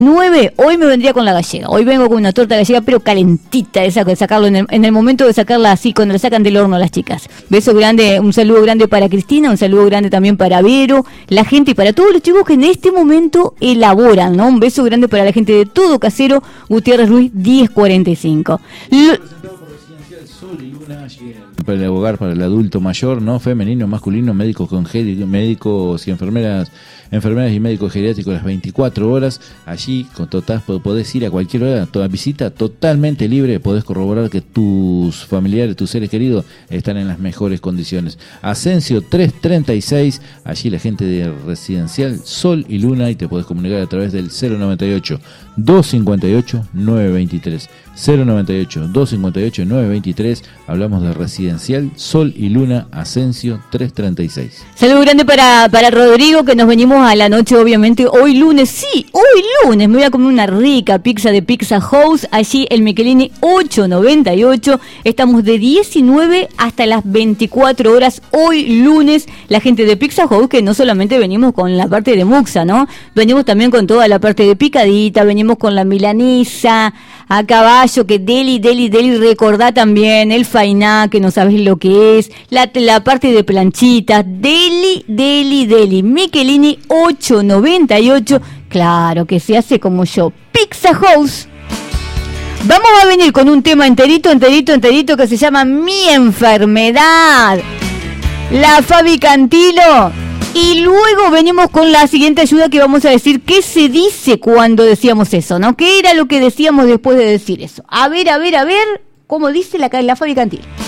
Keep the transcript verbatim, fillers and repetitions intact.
nueve, hoy me vendría con la gallega. Hoy vengo con una torta gallega, pero calentita, esa de sacarlo en el, en el momento de sacarla así, cuando la sacan del horno las chicas. Beso grande, un saludo grande para Cristina, un saludo grande también para Vero, la gente y para todos los chicos que en este momento elaboran, ¿no? Un beso grande para la gente de Todo Casero, Gutiérrez Ruiz diez cuarenta y cinco. Lo... Para el hogar, para el adulto mayor, no femenino, masculino, médicos con geri- médicos y enfermeras, enfermeras y médicos geriátricos las veinticuatro horas. Allí con total, podés ir a cualquier hora, toda visita totalmente libre, podés corroborar que tus familiares, tus seres queridos están en las mejores condiciones. Asensio trescientos treinta y seis, allí la gente de Residencial Sol y Luna, y te podés comunicar a través del cero noventa y ocho, doscientos cincuenta y ocho, novecientos veintitrés. cero noventa y ocho, doscientos cincuenta y ocho, novecientos veintitrés. Hablamos de Residencial Sol y Luna, Asensio trescientos treinta y seis. Saludo grande para, para Rodrigo, que nos venimos a la noche, obviamente, hoy lunes, sí, hoy lunes, me voy a comer una rica pizza de Pizza House, allí el Michelini ochocientos noventa y ocho, estamos de diecinueve hasta las veinticuatro horas, hoy lunes, la gente de Pizza House, que no solamente venimos con la parte de muxa, ¿no? Venimos también con toda la parte de picadita, venimos con la milanesa, a caballo, que deli, deli, deli, recordá también el fainá, que no sabes lo que es, la, la parte de planchitas, deli, deli, deli, Michelini ochocientos noventa y ocho, claro que se hace como yo, Pizza House. Vamos a venir con un tema enterito, enterito, enterito, que se llama Mi Enfermedad, la Fabi Cantilo. Y luego venimos con la siguiente ayuda, que vamos a decir qué se dice cuando decíamos eso, ¿no? ¿Qué era lo que decíamos después de decir eso? A ver, a ver, a ver, ¿cómo dice la, la Fabi Cantilo?